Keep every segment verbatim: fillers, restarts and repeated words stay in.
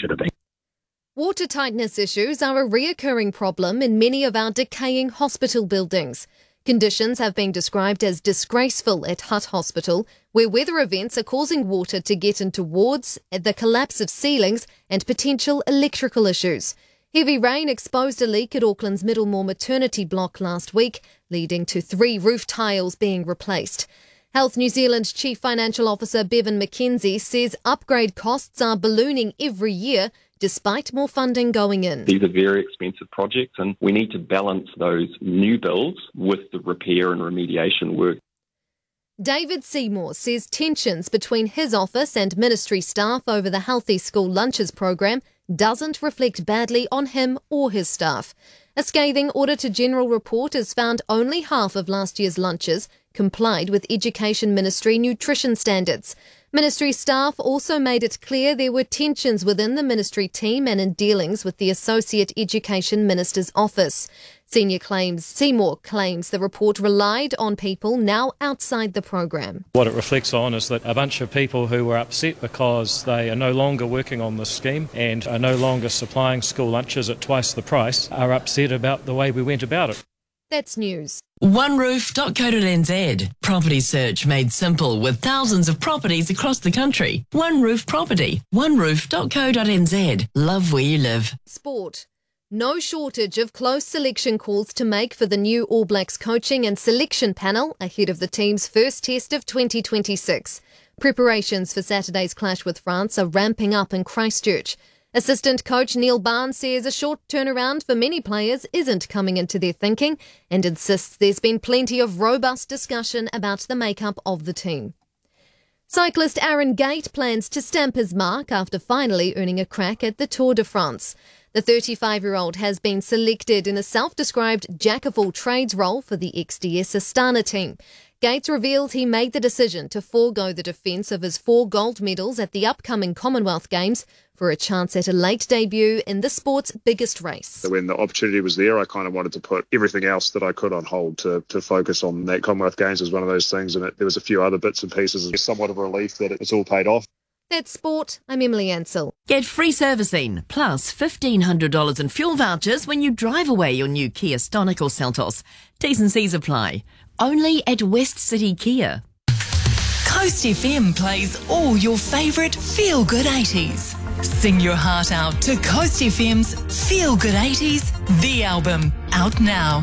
should have been. Water tightness issues are a reoccurring problem in many of our decaying hospital buildings. Conditions have been described as disgraceful at Hutt Hospital, where weather events are causing water to get into wards, the collapse of ceilings and potential electrical issues. Heavy rain exposed a leak at Auckland's Middlemore maternity block last week, leading to three roof tiles being replaced. Health New Zealand Chief Financial Officer Bevan McKenzie says upgrade costs are ballooning every year, despite more funding going in. These are very expensive projects and we need to balance those new builds with the repair and remediation work. David Seymour says tensions between his office and ministry staff over the Healthy School Lunches program doesn't reflect badly on him or his staff. A scathing Auditor-General report has found only half of last year's lunches complied with Education Ministry nutrition standards. Ministry staff also made it clear there were tensions within the ministry team and in dealings with the Associate Education Minister's office. Senior claims Seymour claims the report relied on people now outside the program. What it reflects on is that a bunch of people who were upset because they are no longer working on this scheme and are no longer supplying school lunches at twice the price are upset about the way we went about it. That's news. one roof dot co dot n z. Property search made simple with thousands of properties across the country. One Roof Property. one roof dot co dot n z. Love where you live. Sport. No shortage of close selection calls to make for the new All Blacks coaching and selection panel ahead of the team's first test of twenty twenty-six. Preparations for Saturday's clash with France are ramping up in Christchurch. Assistant coach Neil Barnes says a short turnaround for many players isn't coming into their thinking and insists there's been plenty of robust discussion about the makeup of the team. Cyclist Aaron Gate plans to stamp his mark after finally earning a crack at the Tour de France. The thirty-five-year-old has been selected in a self-described jack-of-all-trades role for the X D S Astana team. Gates revealed he made the decision to forego the defence of his four gold medals at the upcoming Commonwealth Games for a chance at a late debut in the sport's biggest race. When the opportunity was there, I kind of wanted to put everything else that I could on hold to, to focus on that. Commonwealth Games was one of those things, and it, there was a few other bits and pieces. It's somewhat of a relief that it's all paid off. That's sport. I'm Emily Ansell. Get free servicing plus fifteen hundred dollars in fuel vouchers when you drive away your new Kia Stonic or Seltos. T's and C's apply. Only at West City Kia. Coast F M plays all your favourite feel-good eighties. Sing your heart out to Coast F M's Feel Good eighties, the album, out now.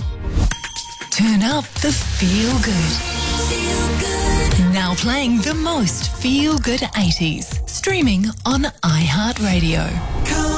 Turn up the feel good. Feel good. Now playing the most feel good eighties. Streaming on iHeartRadio.